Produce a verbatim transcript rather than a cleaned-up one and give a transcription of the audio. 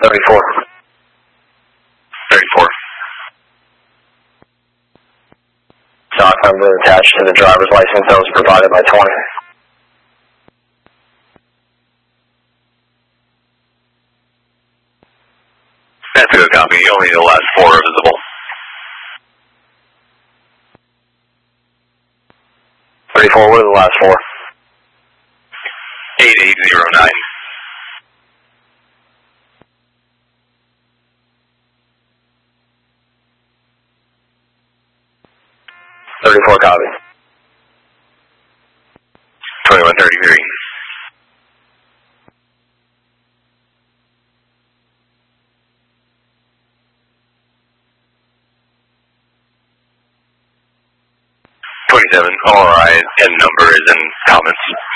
thirty-four. thirty-four. Stock number attached to the driver's license that was provided by twenty. That's a good copy. Only the last four are visible. thirty-four, what are the last four? eight eight zero nine. thirty-four copy. twenty-one thirty-three. twenty-seven, all right, and number is in comments.